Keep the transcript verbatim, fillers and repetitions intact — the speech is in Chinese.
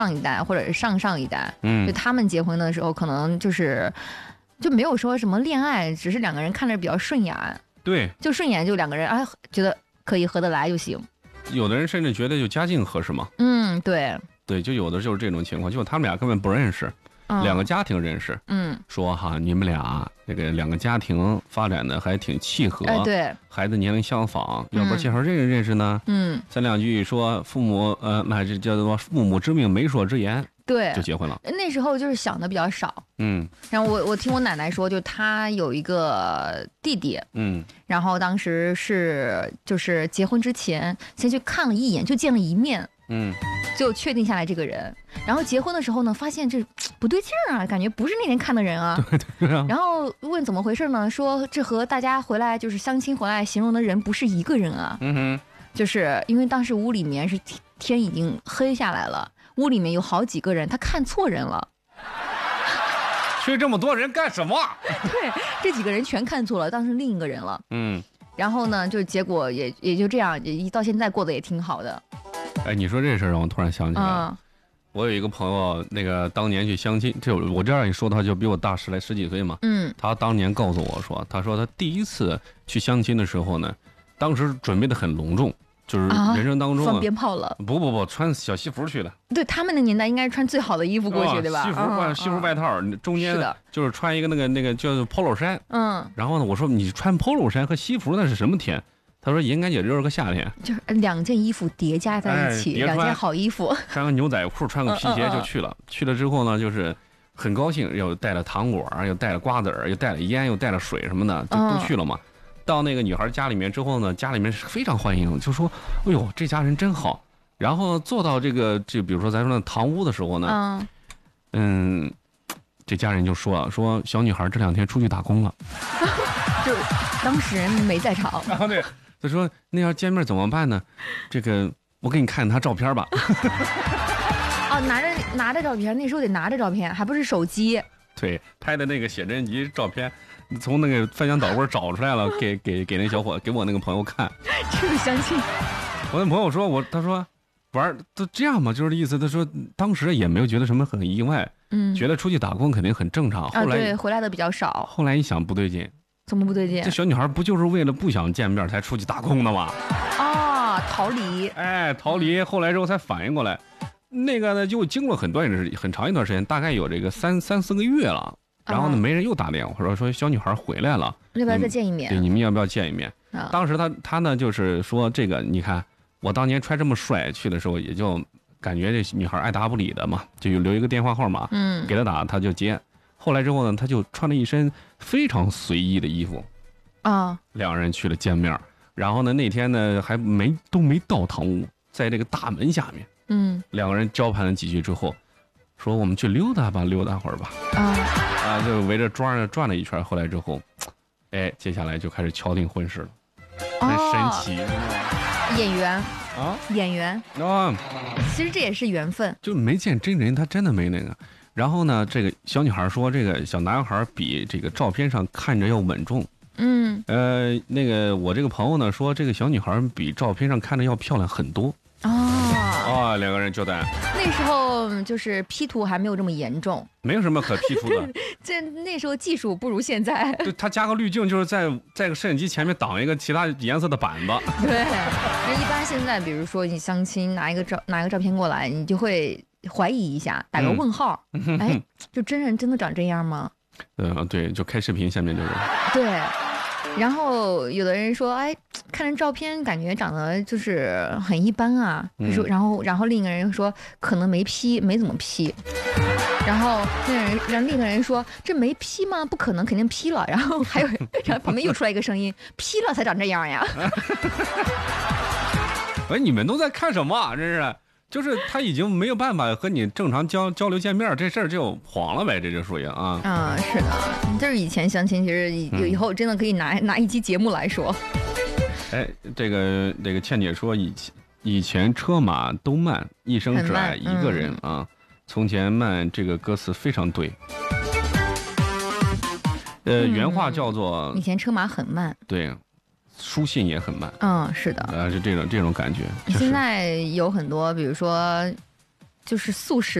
上一代或者是上上一代， 嗯， 就他们结婚的时候可能就是就没有说什么恋爱，只是两个人看着比较顺眼， 对， 就顺眼就两个人哎觉得可以合得来就行。 有的人甚至觉得就家境合适嘛， 嗯，对， 对，就有的就是这种情况，就他们俩根本不认识。 嗯、 两个家庭认识， 嗯， 说哈，你们俩这个两个家庭发展的还挺契合， 哎，对， 孩子年龄相仿，要不然介绍认识认识呢？ 嗯， 三两句说父母呃，那这叫做父母之命，媒妁之言， 对， 就结婚了。 那时候就是想的比较少， 嗯， 然后我我听我奶奶说，就她有一个弟弟， 嗯， 然后当时是就是结婚之前先去看了一眼，就见了一面， 嗯， 就确定下来这个人。然后结婚的时候呢，发现这不对劲儿啊，感觉不是那天看的人啊。 对对啊。 然后问怎么回事呢？说这和大家回来就是相亲回来形容的人不是一个人啊。 嗯哼， 就是因为当时屋里面是天已经黑下来了，屋里面有好几个人，他看错人了。 去这么多人干什么？ 对，这几个人全看错了，当成另一个人了。 嗯。 然后呢，就结果也也就这样，也到现在过得也挺好的。 哎，你说这事儿让我突然想起来了。 嗯， 我有一个朋友，那个当年去相亲，这我这样一说，他就比我大十来十几岁嘛。 嗯， 他当年告诉我说，他说他第一次去相亲的时候呢，当时准备的很隆重，就是人生当中、啊、 放鞭炮了。 不不不，穿小西服去的。 对，他们的年代应该是穿最好的衣服过去， 哦、 对吧？ 西服外、嗯、西服外套，嗯、中间就是穿一个那个那个叫做 polo 衫。 嗯， 然后呢，我说你穿 polo 衫和西服那是什么天？他说应该也就是个夏天， 就是两件衣服叠加在一起，哎、两件好衣服， 穿个牛仔裤，穿个皮鞋就去了。嗯嗯嗯去了之后呢，就是很高兴，又带了糖果，又带了瓜子儿，又带了烟，又带了水什么的，就都去了嘛。嗯、到那个女孩家里面之后呢，家里面是非常欢迎，就说：“哎呦，这家人真好。”然后坐到这个，就比如说咱说那堂屋的时候呢，嗯，嗯这家人就说了，说小女孩这两天出去打工了， 就当事人没在场。 然后对。他说：“那要见面怎么办呢？这个我给你看他照片吧。” 哦，拿着拿着照片，那时候得拿着照片，还不是手机。 对，拍的那个写真集照片，从那个翻箱倒柜找出来了，给给给那小伙，给我那个朋友看。 这个相亲， 我那朋友说，我他说玩都这样嘛，就是意思。他说当时也没有觉得什么很意外，嗯，觉得出去打工肯定很正常。后来、 啊、对，回来的比较少。 后来一想不对劲。 怎么不对劲？ 这小女孩不就是为了不想见面才出去打工的吗？ 啊，逃离！ 哎，逃离。后来之后才反应过来，那个呢，就经过很段很长一段时间，大概有这个三三四个月了。然后呢，没人又打电话说说小女孩回来了， 要不要再见一面？ 对，你们要不要见一面？啊、当时他他呢就是说这个，你看我当年穿这么帅去的时候，也就感觉这女孩爱答不理的嘛，就留一个电话号码，嗯，给他打他就接。后来之后呢，他就穿了一身非常随意的衣服，啊，两人去了见面。然后呢，那天呢还没都没到堂屋，在这个大门下面，嗯，两个人交谈了几句之后，说我们去溜达吧，溜达会儿吧，啊啊，就围着庄上转了一圈。后来之后，哎，接下来就开始敲定婚事了，很神奇。 哦、演员啊，演员啊，其实这也是缘分， 就没见真人，他真的没那个。然后呢，这个小女孩说，这个小男孩比这个照片上看着要稳重。嗯，呃，那个我这个朋友呢说，这个小女孩比照片上看着要漂亮很多。哦，啊，两个人交代。 那时候就是 P 图还没有这么严重， 没有什么可 P 图的。 这那时候技术不如现在。 对，他加个滤镜，就是在在个摄影机前面挡一个其他颜色的板子。 对，一般现在比如说你相亲拿一个照拿一个照片过来，你就会怀疑一下，打个问号，嗯、哎，就真人真的长这样吗？ 呃，对，就开视频下面就是。 对，然后有的人说，哎，看着照片感觉长得就是很一般啊，嗯、然后然后另一个人说可能没 P， 没怎么 P， 然后那人让另一个人说这没 P 吗？不可能，肯定 P 了。然后还有，然后旁边又出来一个声音，P 了才长这样呀。 哎，你们都在看什么啊？真是。就是他已经没有办法和你正常交交流见面，这事儿就黄了呗，这就属于啊。 啊、嗯，是的，就是以前相亲，其实有以后真的可以拿、嗯、拿一期节目来说。 哎，这个这个倩姐说，以前以前车马都慢，一生只爱一个人、嗯、啊。从前慢这个歌词非常对。呃，原话叫做、 嗯、以前车马很慢。 对。书信也很慢， 嗯，是的， 呃，是这种这种感觉。就是、 现在有很多，比如说就是素食。